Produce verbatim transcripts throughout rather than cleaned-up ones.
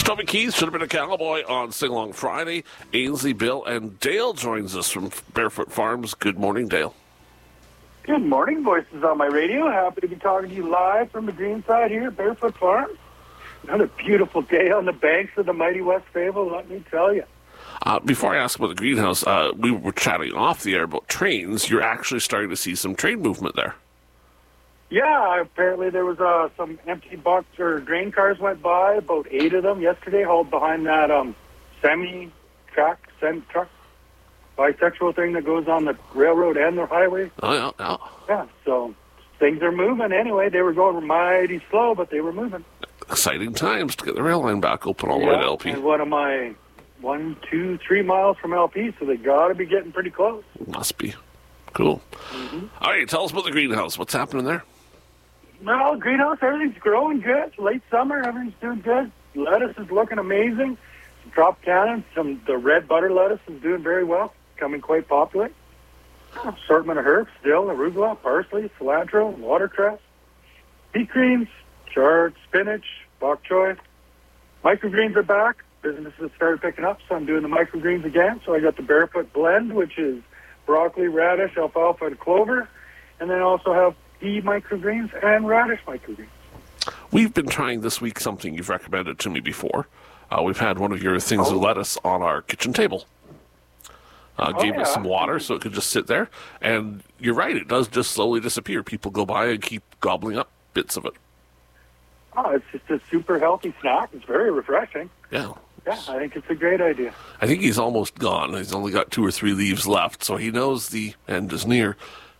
Toby Keith should have been a cowboy on Sing Along Friday. Ainsley, Bill, and Dale joins us from Barefoot Farms. Good morning, Dale. Good morning, Voices on my radio. Happy to be talking to you live from the green side here at Barefoot Farms. Another beautiful day on the banks of the mighty West Fable, let me tell you. Uh, before I ask about the greenhouse, uh, we were chatting off the air about trains. You're actually starting to see some train movement there. Yeah, apparently there was uh, some empty box or grain cars went by, about eight of them yesterday, hauled behind that um, semi-track, semi-truck, bisexual thing that goes on the railroad and the highway. Oh, yeah, yeah. Yeah, so things are moving anyway. They were going mighty slow, but they were moving. Exciting times to get the rail line back open all the yeah, way to L P. And what am I, one, two, three miles from L P, so they got to be getting pretty close. Must be. Cool. Mm-hmm. All right, tell us about the greenhouse. What's happening there? Well, greenhouse, everything's growing good. Late summer, everything's doing good. Lettuce is looking amazing. Some Tropicana, some the red butter lettuce is doing very well, becoming quite popular. Assortment of herbs, dill, arugula, parsley, cilantro, watercress, pea greens, chard, spinach, bok choy. Microgreens are back. Business has started picking up, so I'm doing the microgreens again. So I got the Barefoot Blend, which is broccoli, radish, alfalfa, and clover. And then I also have pea microgreens and radish microgreens. We've been trying this week something you've recommended to me before. Uh, we've had one of your things Oh. of lettuce on our kitchen table. Uh, Oh, gave it yeah. some water so it could just sit there. And you're right, it does just slowly disappear. People go by and keep gobbling up bits of it. Oh, it's just a super healthy snack. It's very refreshing. Yeah. Yeah, I think it's a great idea. I think he's almost gone. He's only got two or three leaves left, so he knows the end is near.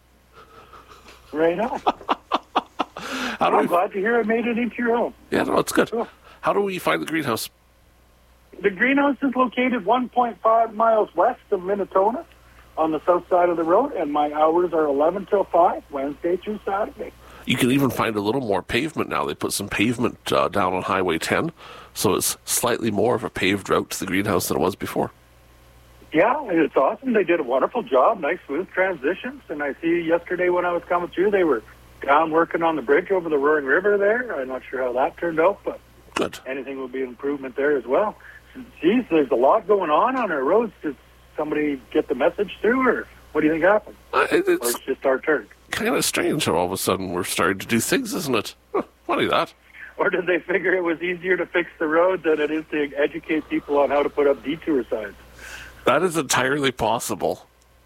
Right on. How do I'm we... glad to hear I made it into your home. Yeah, no, it's good. Cool. How do we find the greenhouse? The greenhouse is located one point five miles west of Minnesota on the south side of the road, and my hours are eleven till five, Wednesday through Saturday. You can even find a little more pavement now. They put some pavement uh, down on Highway ten, so it's slightly more of a paved route to the greenhouse than it was before. Yeah, it's awesome. They did a wonderful job, nice smooth transitions. And I see yesterday when I was coming through, they were down working on the bridge over the Roaring River there. I'm not sure how that turned out, but Good. anything will be an improvement there as well. Geez, there's a lot going on on our roads. Did somebody get the message through, or what do you think happened? Uh, it- Or it's it's just our turn? kind of strange how all of a sudden we're starting to do things, isn't it? Huh, funny that. Or did they figure it was easier to fix the road than it is to educate people on how to put up detour signs? That is entirely possible.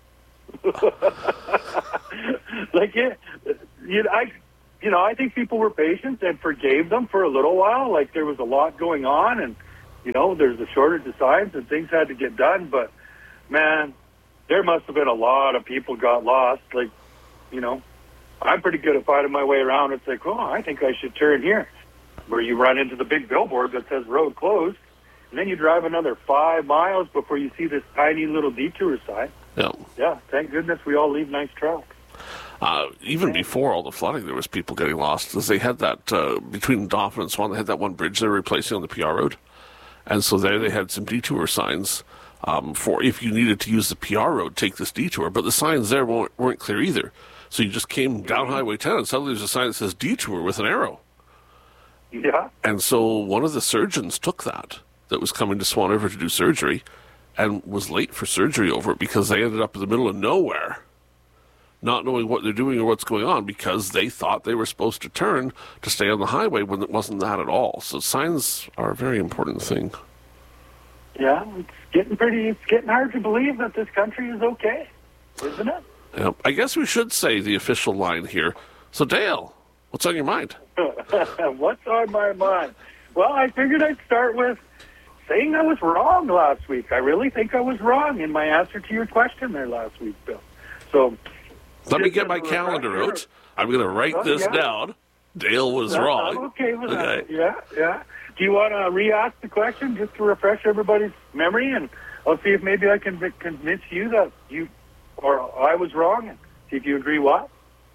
Like, yeah, you know, I, you know, I think people were patient and forgave them for a little while. Like, there was a lot going on, and you know, there's a shortage of signs, and things had to get done. But man, there must have been a lot of people got lost. Like, you know, I'm pretty good at finding my way around. It's like, oh, I think I should turn here, where you run into the big billboard that says road closed, and then you drive another five miles before you see this tiny little detour sign. Yeah. Yeah, thank goodness we all leave nice tracks. Uh, even before all the flooding, there was people getting lost because they had that uh, between Dauphin and Swan. They had that one bridge they were replacing on the P R road, and so there they had some detour signs um, for if you needed to use the P R road, take this detour. But the signs there weren't, weren't clear either. So you just came down Highway ten, and suddenly there's a sign that says detour with an arrow. Yeah. And so one of the surgeons took that that was coming to Swan River to do surgery, and was late for surgery over it because they ended up in the middle of nowhere, not knowing what they're doing or what's going on, because they thought they were supposed to turn to stay on the highway when it wasn't that at all. So signs are a very important thing. Yeah, it's getting pretty, it's getting hard to believe that this country is okay, isn't it? Yeah, I guess we should say the official line here. So Dale, what's on your mind? What's on my mind? Well, I figured I'd start with saying I was wrong last week. I really think I was wrong in my answer to your question there last week, Bill. So Let me just get as my a calendar refresher- out. I'm going to write Oh, this yeah. down. Dale was I'm wrong. okay with that. Okay. Yeah, yeah. Do you want to re-ask the question just to refresh everybody's memory, and I'll see if maybe I can convince you that you or I was wrong, and see if you agree what?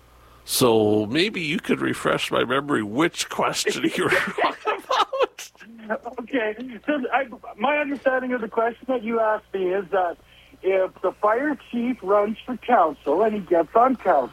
So maybe you could refresh my memory which question you were wrong about. Okay. So I, my understanding of the question that you asked me is that if the fire chief runs for council and he gets on council,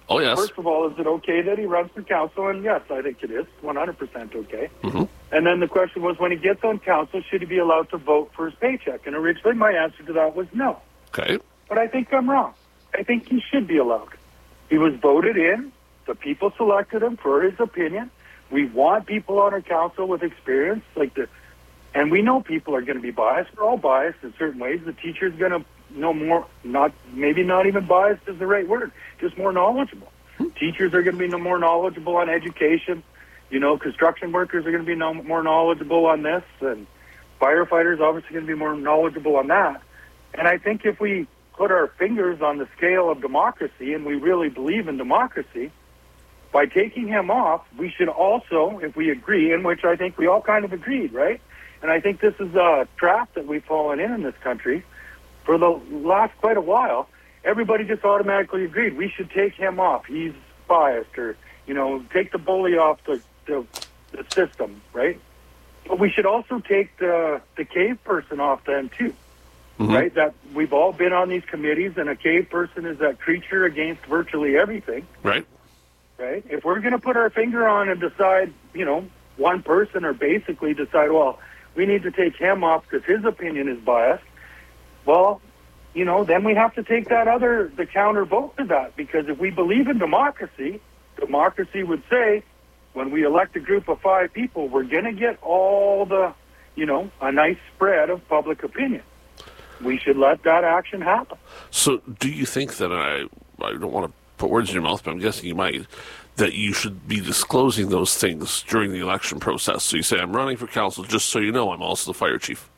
Oh, yes. First of all, is it okay that he runs for council? And yes, I think it is one hundred percent okay. Mm-hmm. And then the question was, when he gets on council, should he be allowed to vote for his paycheck? And originally my answer to that was no. Okay. But I think I'm wrong. I think he should be allowed. He was voted in. The people selected him for his opinion. We want people on our council with experience, like the, and we know people are going to be biased. We're all biased in certain ways. The teacher's going to know more, not maybe not even biased is the right word, just more knowledgeable. Teachers are going to be no more knowledgeable on education. You know, construction workers are going to be no more knowledgeable on this, and firefighters obviously going to be more knowledgeable on that. And I think if we put our fingers on the scale of democracy and we really believe in democracy, by taking him off, we should also, if we agree, in which I think we all kind of agreed, right? And I think this is a trap that we've fallen in in this country for the last quite a while. Everybody just automatically agreed we should take him off. He's biased, or, you know, take the bully off the, the, the system, right? But we should also take the, the cave person off then, too, mm-hmm. right? That we've all been on these committees, and a cave person is that creature against virtually everything. Right. Right? If we're going to put our finger on and decide, you know, one person, or basically decide, well, we need to take him off because his opinion is biased, well, you know, then we have to take that other, the counter vote to that, because if we believe in democracy, democracy would say, when we elect a group of five people, we're going to get all the, you know, a nice spread of public opinion. We should let that action happen. So do you think that, I, I don't want to put words in your mouth, but I'm guessing you might, that you should be disclosing those things during the election process? So you say, I'm running for council, just so you know I'm also the fire chief.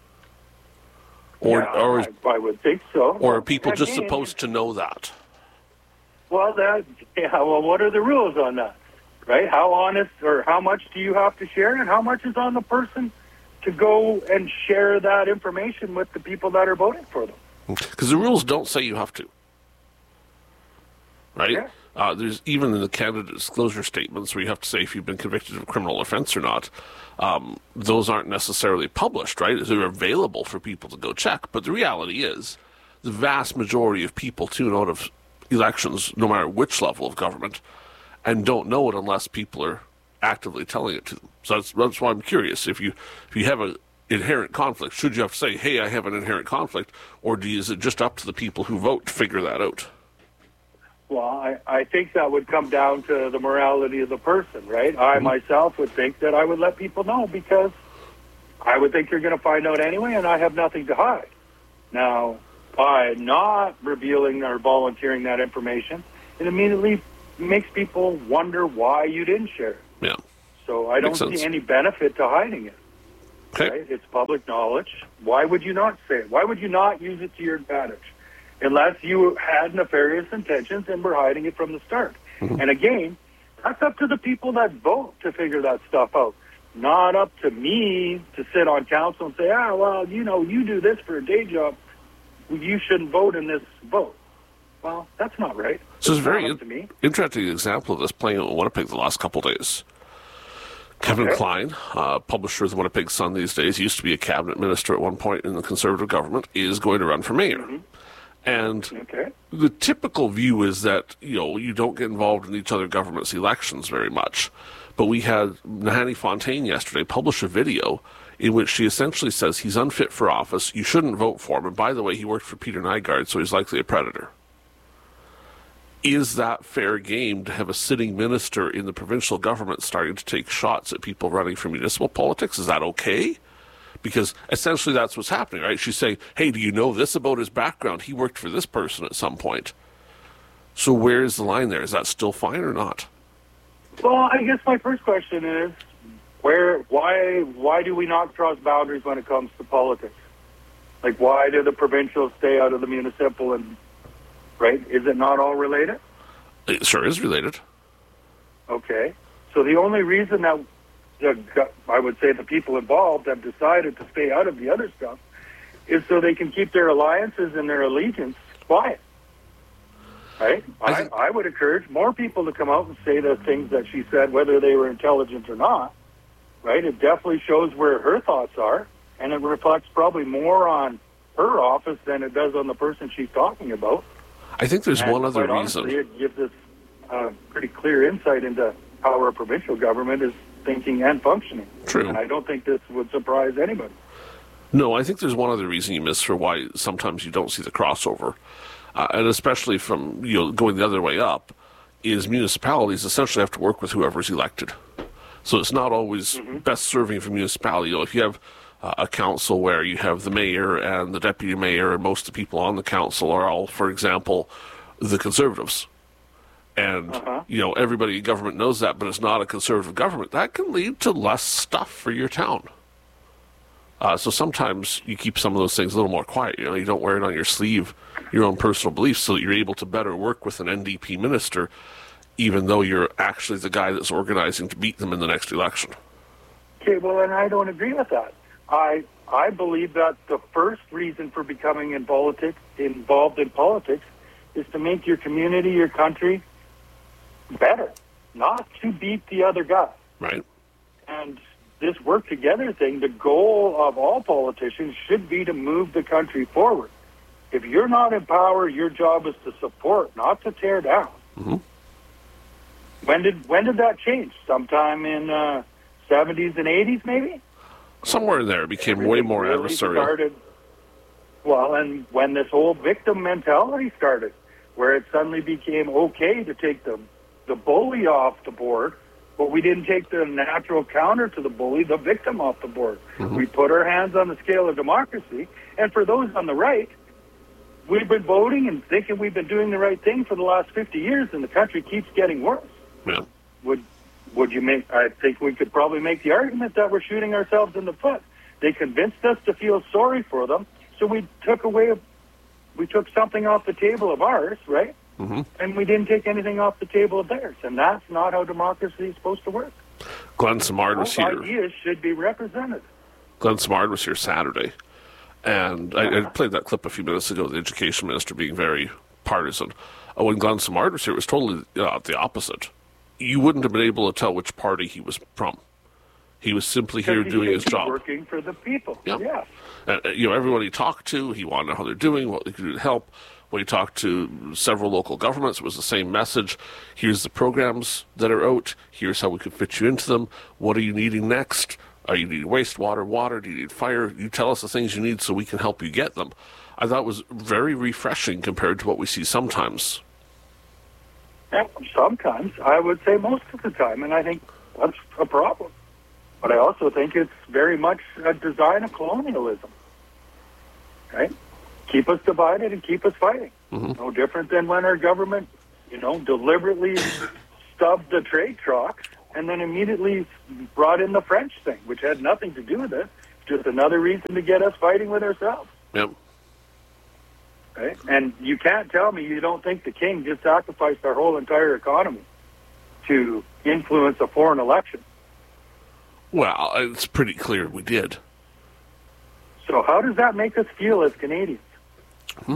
Or, yeah, or, I, I would think so. Or are people Again, just supposed to know that? Well, that, yeah, well, what are the rules on that? Right? How honest, or how much do you have to share, and how much is on the person to go and share that information with the people that are voting for them? Because the rules don't say you have to. Right? Yeah. Uh, there's even in the candidate disclosure statements where you have to say if you've been convicted of a criminal offense or not. Um, those aren't necessarily published, right? They're available for people to go check. But the reality is, the vast majority of people tune out of elections, no matter which level of government, and don't know it unless people are actively telling it to them. So that's, that's why I'm curious. If you if you have an inherent conflict, should you have to say, hey, I have an inherent conflict, or do you, is it just up to the people who vote to figure that out? Well, I, I think that would come down to the morality of the person, right? I mm-hmm. myself would think that I would let people know, because I would think you're going to find out anyway, and I have nothing to hide. Now, by not revealing or volunteering that information, it immediately makes people wonder why you didn't share it. Yeah. So I don't see any benefit to hiding it. Okay. Right? It's public knowledge. Why would you not say it? Why would you not use it to your advantage? Unless you had nefarious intentions and were hiding it from the start. Mm-hmm. And again, that's up to the people that vote to figure that stuff out. Not up to me to sit on council and say, ah, well, you know, you do this for a day job. You shouldn't vote in this vote. Well, that's not right. So it's a very in- interesting example of this playing out in Winnipeg the last couple of days. Kevin okay. Klein, uh, publisher of the Winnipeg Sun these days, used to be a cabinet minister at one point in the Conservative government, is going to run for mayor. Mm-hmm. And okay. the typical view is that, you know, you don't get involved in each other government's elections very much. But we had Nahanni Fontaine yesterday publish a video in which she essentially says he's unfit for office, you shouldn't vote for him, and by the way, he worked for Peter Nygard, so he's likely a predator. Is that fair game to have a sitting minister in the provincial government starting to take shots at people running for municipal politics? Is that okay? Because essentially that's what's happening, right? She's saying, hey, do you know this about his background? He worked for this person at some point. So where's the line there? Is that still fine or not? Well, I guess my first question is, where, why, why do we not cross boundaries when it comes to politics? Like, why do the provincials stay out of the municipal? And right? Is it not all related? It sure is related. Okay. So the only reason that the, I would say the people involved have decided to stay out of the other stuff is so they can keep their alliances and their allegiance quiet. Right? I, I, th- I would encourage more people to come out and say the things that she said, whether they were intelligent or not. Right? It definitely shows where her thoughts are, and it reflects probably more on her office than it does on the person she's talking about. I think there's and one other quite reason. Honestly, it gives us uh, pretty clear insight into how our provincial government is thinking and functioning. True. And I don't think this would surprise anybody. No, I think there's one other reason you miss for why sometimes you don't see the crossover, uh, and especially from you know going the other way up, is municipalities essentially have to work with whoever's elected. So it's not always mm-hmm. best serving for municipality. You know, if you have uh, a council where you have the mayor and the deputy mayor and most of the people on the council are all, for example, the Conservatives. And, uh-huh. you know, everybody in government knows that, but it's not a Conservative government. That can lead to less stuff for your town. Uh, so sometimes you keep some of those things a little more quiet. You know, you don't wear it on your sleeve, your own personal beliefs, so that you're able to better work with an N D P minister, even though you're actually the guy that's organizing to beat them in the next election. Okay, well, and I don't agree with that. I I believe that the first reason for becoming in politics, involved in politics is to make your community, your country better, not to beat the other guy. Right. And this work together thing, the goal of all politicians should be to move the country forward. If you're not in power, your job is to support, not to tear down. Mm-hmm. When did when did that change? Sometime in uh, seventies and eighties, maybe? Somewhere in there, it became Everything way more really adversarial. Started, well, and when this whole victim mentality started, where it suddenly became okay to take the, the bully off the board, but we didn't take the natural counter to the bully, the victim, off the board. Mm-hmm. We put our hands on the scale of democracy, and for those on the right, we've been voting and thinking we've been doing the right thing for the last fifty years, and the country keeps getting worse. Yeah. Would would you make? I think we could probably make the argument that we're shooting ourselves in the foot. They convinced us to feel sorry for them, so we took away, we took something off the table of ours, right? Mm-hmm. And we didn't take anything off the table of theirs, and that's not how democracy is supposed to work. Glenn Simard was Both here. Ideas should be represented. Glenn Simard was here Saturday, and I, I played that clip a few minutes ago. The education minister being very partisan. Uh, when Glenn Simard was here, it was totally uh, the opposite. You wouldn't have been able to tell which party he was from. He was simply here he doing his job. Working for the people. Yep. Yes. Uh, you know, everyone he talked to, he wanted to know how they're doing, what they could do to help. When he talked to several local governments, it was the same message. Here's the programs that are out. Here's how we could fit you into them. What are you needing next? Are you needing wastewater, water? Do you need fire? You tell us the things you need so we can help you get them. I thought it was very refreshing compared to what we see sometimes. Yeah, sometimes. I would say most of the time, and I think that's a problem. But I also think it's very much a design of colonialism, right? Keep us divided and keep us fighting. Mm-hmm. No different than when our government, you know, deliberately stubbed the trade talks and then immediately brought in the French thing, which had nothing to do with it. Just another reason to get us fighting with ourselves. Yep. Right? And you can't tell me you don't think the king just sacrificed our whole entire economy to influence a foreign election. Well, it's pretty clear we did. So how does that make us feel as Canadians? Hmm.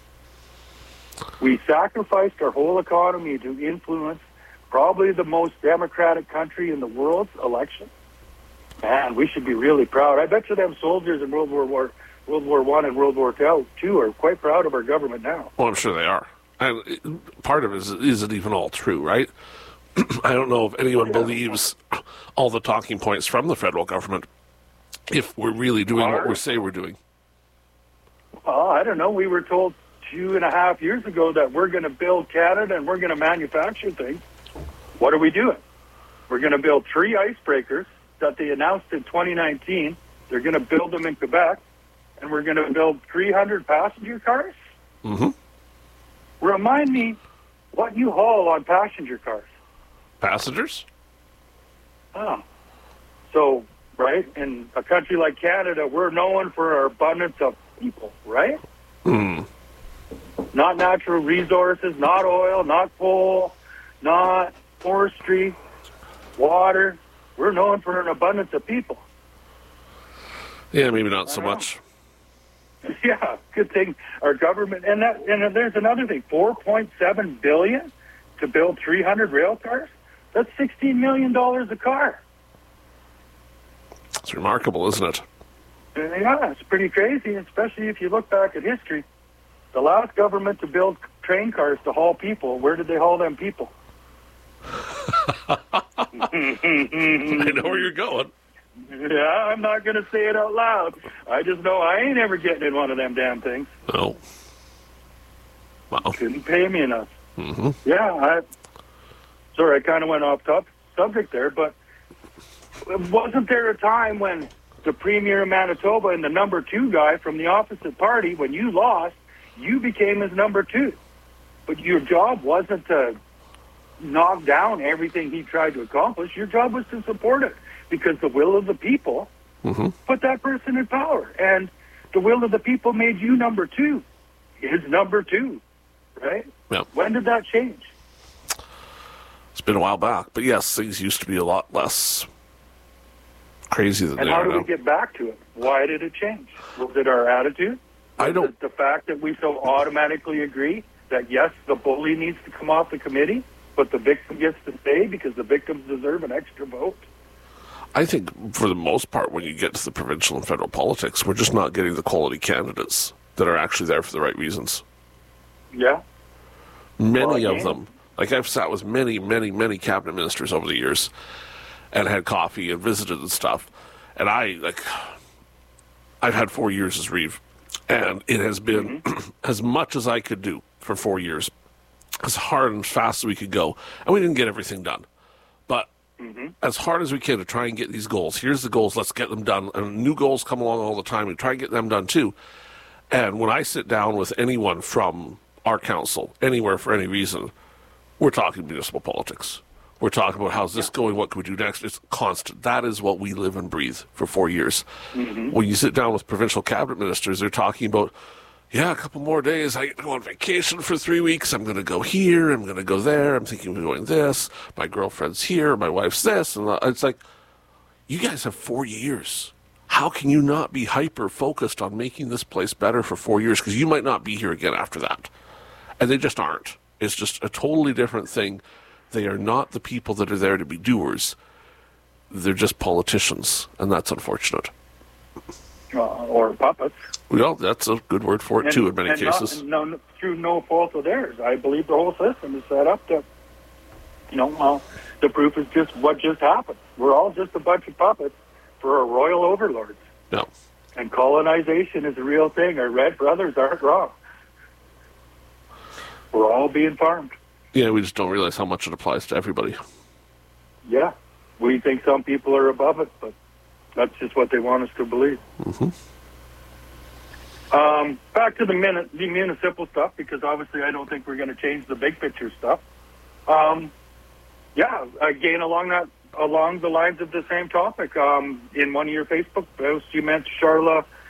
We sacrificed our whole economy to influence probably the most democratic country in the world's election. Man, we should be really proud. I bet you them soldiers in World War War, World War One and World War Two are quite proud of our government now. Well, I'm sure they are. And it, part of it is, isn't even all true, right? I don't know if anyone believes all the talking points from the federal government if we're really doing what we say we're doing. Well, I don't know. We were told two and a half years ago that we're going to build Canada and we're going to manufacture things. What are we doing? We're going to build three icebreakers that they announced in twenty nineteen. They're going to build them in Quebec, and we're going to build three hundred passenger cars. Mm-hmm. Remind me what you haul on passenger cars. Passengers? Oh. So, right, in a country like Canada, we're known for our abundance of people, right? Hmm. Not natural resources, not oil, not coal, not forestry, water. We're known for an abundance of people. Yeah, maybe not so much. Yeah, good thing our government, and that, and there's another thing, four point seven billion dollars to build three hundred rail cars. That's sixteen million dollars a car. It's remarkable, isn't it? Yeah, it's pretty crazy, especially if you look back at history. The last government to build train cars to haul people, where did they haul them people? I know where you're going. Yeah, I'm not going to say it out loud. I just know I ain't ever getting in one of them damn things. No. Wow. Couldn't pay me enough. Mm-hmm. Yeah, I. Sorry, I kind of went off top subject there, but wasn't there a time when the premier of Manitoba and the number two guy from the opposite party, when you lost, you became his number two, but your job wasn't to knock down everything he tried to accomplish. Your job was to support it, because the will of the people Mm-hmm. put that person in power, and the will of the people made you number two. His number two, right? Yeah. When did that change? It's been a while back, but yes, things used to be a lot less crazy than And they how are do now. we get back to it? Why did it change? Was it our attitude? I Was don't. it the fact that we so automatically agree that, yes, the bully needs to come off the committee, but the victim gets to stay because the victims deserve an extra vote? I think for the most part, when you get to the provincial and federal politics, we're just not getting the quality candidates that are actually there for the right reasons. Yeah. Many Well, of yeah. them. Like, I've sat with many, many, many cabinet ministers over the years and had coffee and visited and stuff. And I, like, I've had four years as Reeve. And it has been as much as I could do for four years, as hard and fast as we could go. And we didn't get everything done. But as hard as we can to try and get these goals. Here's the goals, let's get them done. And new goals come along all the time. We try and get them done too. And when I sit down with anyone from our council, anywhere for any reason, we're talking municipal politics. We're talking about how's this going, what can we do next. It's constant. That is what we live and breathe for four years. When you sit down with provincial cabinet ministers, they're talking about, yeah, a couple more days, I get to go on vacation for three weeks, I'm going to go here, I'm going to go there, I'm thinking of doing this, my girlfriend's here, my wife's this, and it's like, you guys have four years. How can you not be hyper-focused on making this place better for four years? Because you might not be here again after that. And they just aren't. It's just a totally different thing. They are not the people that are there to be doers. They're just politicians, and that's unfortunate. Uh, or puppets. Well, that's a good word for it, too, in many and not- cases. no, no, through no fault of theirs. I believe the whole system is set up to, you know, well, the proof is just what just happened. We're all just a bunch of puppets for our royal overlords. No. And colonization is a real thing. Our red brothers aren't wrong. We're all being farmed. Yeah, we just don't realize how much it applies to everybody. Yeah. We think some people are above it, but that's just what they want us to believe. Mm-hmm. Um, back to the, mini- the municipal stuff, because obviously I don't think we're going to change the big picture stuff. Um, yeah, again, along that, along the lines of the same topic, um, in one of your Facebook posts, you mentioned Charla